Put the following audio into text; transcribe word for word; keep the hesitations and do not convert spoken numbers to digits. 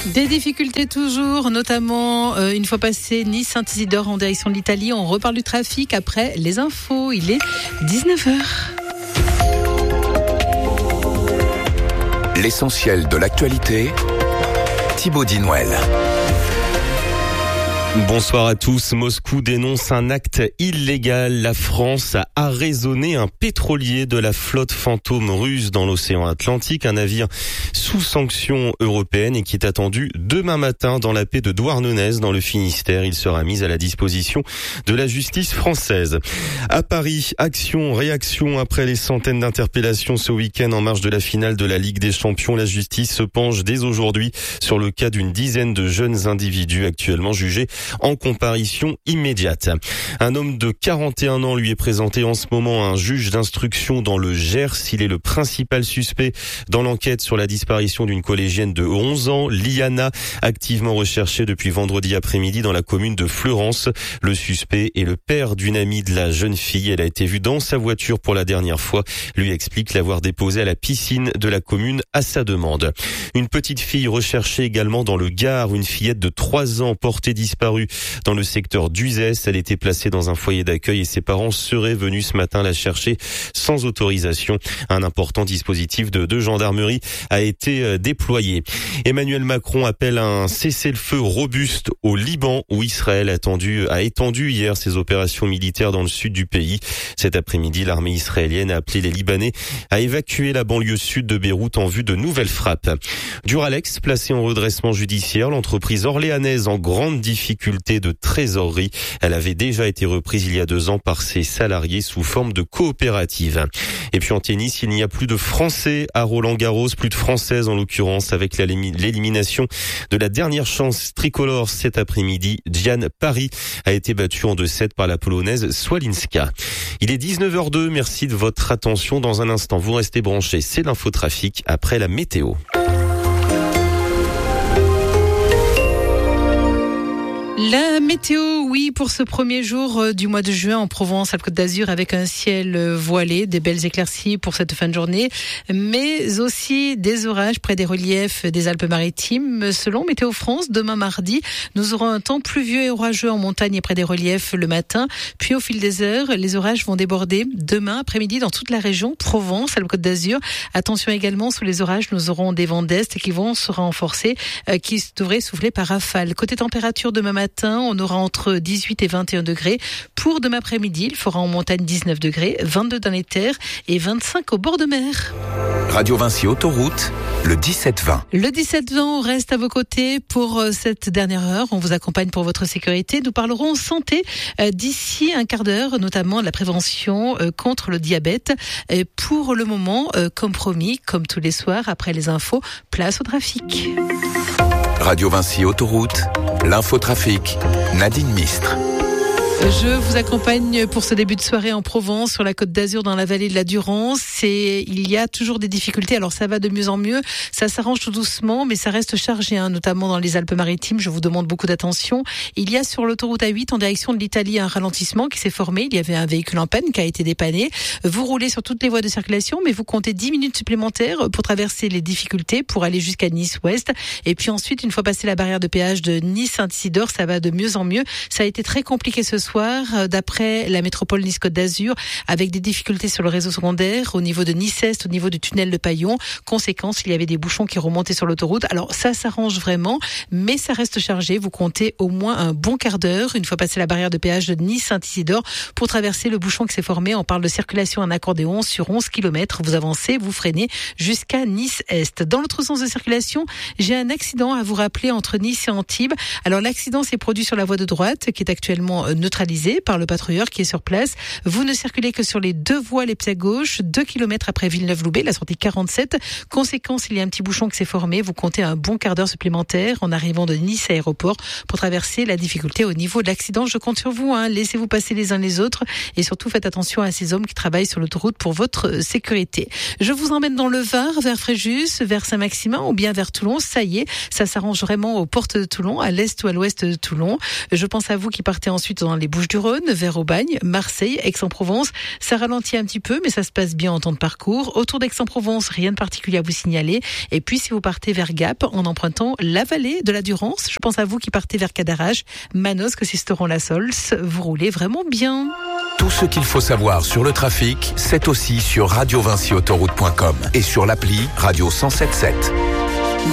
Des difficultés toujours, notamment euh, une fois passé Nice-Saint-Isidore en direction de l'Italie. On reparle du trafic après les infos. Il est dix-neuf heures. L'essentiel de l'actualité, Thibaut Dinouel. Bonsoir à tous. Moscou dénonce un acte illégal. La France a arraisonné un pétrolier de la flotte fantôme russe dans l'océan Atlantique, un navire sous sanction européenne et qui est attendu demain matin dans la baie de Douarnenez dans le Finistère. Il sera mis à la disposition de la justice française. À Paris, action, réaction après les centaines d'interpellations ce week-end en marge de la finale de la Ligue des Champions. La justice se penche dès aujourd'hui sur le cas d'une dizaine de jeunes individus actuellement jugés en comparution immédiate. Un homme de quarante et un ans lui est présenté en ce moment à un juge d'instruction dans le Gers. Il est le principal suspect dans l'enquête sur la disparition d'une collégienne de onze ans, Liana, activement recherchée depuis vendredi après-midi dans la commune de Fleurance. Le suspect est le père d'une amie de la jeune fille. Elle a été vue dans sa voiture pour la dernière fois. Lui explique l'avoir déposée à la piscine de la commune à sa demande. Une petite fille recherchée également dans le Gard, une fillette de trois ans portée disparue dans le secteur d'Uzès. Elle était placée dans un foyer d'accueil et ses parents seraient venus ce matin la chercher sans autorisation. Un important dispositif de, de gendarmerie a été déployé. Emmanuel Macron appelle à un cessez-le-feu robuste au Liban où Israël a, tendu, a étendu hier ses opérations militaires dans le sud du pays. Cet après-midi, l'armée israélienne a appelé les Libanais à évacuer la banlieue sud de Beyrouth en vue de nouvelles frappes. Duralex, placée en redressement judiciaire, l'entreprise orléanaise en grande difficulté de trésorerie. Elle avait déjà été reprise il y a deux ans par ses salariés sous forme de coopérative. Et puis en tennis, il n'y a plus de Français à Roland-Garros, plus de Françaises en l'occurrence, avec l'élimination de la dernière chance tricolore cet après-midi. Diane Paris a été battue en deux sept par la Polonaise Swalinska. Il est dix-neuf heures deux, merci de votre attention. Dans un instant, vous restez branchés, c'est l'infotrafic après la météo. La météo, oui, pour ce premier jour du mois de juin en Provence, à la Côte d'Azur, avec un ciel voilé, des belles éclaircies pour cette fin de journée, mais aussi des orages près des reliefs des Alpes-Maritimes. Selon Météo France, demain mardi, nous aurons un temps pluvieux et orageux en montagne et près des reliefs le matin, puis au fil des heures, les orages vont déborder demain après-midi dans toute la région Provence, à la Côte d'Azur. Attention également, sous les orages, nous aurons des vents d'est qui vont se renforcer, euh, qui devraient souffler par rafale. Côté température, demain matin, on aura entre dix-huit et vingt et un degrés. Pour demain après-midi, il fera en montagne dix-neuf degrés, vingt-deux dans les terres et vingt-cinq au bord de mer. Radio Vinci Autoroute, le dix-sept vingt. Le dix-sept vingt, on reste à vos côtés pour cette dernière heure. On vous accompagne pour votre sécurité. Nous parlerons santé d'ici un quart d'heure, notamment de la prévention contre le diabète. Et pour le moment, comme promis, comme tous les soirs, après les infos, place au trafic. Radio Vinci Autoroute, l'infotrafic, Nadine Mistre. Je vous accompagne pour ce début de soirée en Provence, sur la Côte d'Azur, dans la vallée de la Durance. Et il y a toujours des difficultés. Alors ça va de mieux en mieux, ça s'arrange tout doucement, mais ça reste chargé, hein, notamment dans les Alpes-Maritimes. Je vous demande beaucoup d'attention. Il y a sur l'autoroute A huit en direction de l'Italie un ralentissement qui s'est formé. Il y avait un véhicule en panne qui a été dépanné. Vous roulez sur toutes les voies de circulation, mais vous comptez dix minutes supplémentaires pour traverser les difficultés, pour aller jusqu'à Nice-Ouest. Et puis ensuite, une fois passé la barrière de péage de Nice-Saint-Isidore, ça va de mieux en mieux. Ça a été très compliqué ce soir. D'après la métropole Nice-Côte d'Azur, avec des difficultés sur le réseau secondaire au niveau de Nice-Est, au niveau du tunnel de Paillon. Conséquence, il y avait des bouchons qui remontaient sur l'autoroute. Alors ça s'arrange vraiment, mais ça reste chargé. Vous comptez au moins un bon quart d'heure, une fois passé la barrière de péage de Nice-Saint-Isidore, pour traverser le bouchon qui s'est formé. On parle de circulation en accordéon sur onze kilomètres. Vous avancez, vous freinez jusqu'à Nice-Est. Dans l'autre sens de circulation, j'ai un accident à vous rappeler entre Nice et Antibes. Alors l'accident s'est produit sur la voie de droite, qui est actuellement neutralisée par le patrouilleur qui est sur place. Vous ne circulez que sur les deux voies, les pieds à gauche, deux kilomètres après Villeneuve-Loubet, la sortie quarante-sept. Conséquence, il y a un petit bouchon qui s'est formé. Vous comptez un bon quart d'heure supplémentaire en arrivant de Nice à Aéroport pour traverser la difficulté au niveau de l'accident. Je compte sur vous, hein. Laissez-vous passer les uns les autres et surtout faites attention à ces hommes qui travaillent sur l'autoroute pour votre sécurité. Je vous emmène dans le Var, vers Fréjus, vers Saint-Maximin ou bien vers Toulon. Ça y est, ça s'arrange vraiment aux portes de Toulon, à l'est ou à l'ouest de Toulon. Je pense à vous qui partez ensuite dans les Bouches-du-Rhône, vers Aubagne, Marseille, Aix-en-Provence. Ça ralentit un petit peu, mais ça se passe bien en temps de parcours. Autour d'Aix-en-Provence, rien de particulier à vous signaler. Et puis, si vous partez vers Gap, en empruntant la vallée de la Durance, je pense à vous qui partez vers Cadarache, Manosque, Sisteron-la-Sols, vous roulez vraiment bien. Tout ce qu'il faut savoir sur le trafic, c'est aussi sur radio vinci autoroute point com et sur l'appli Radio cent sept sept.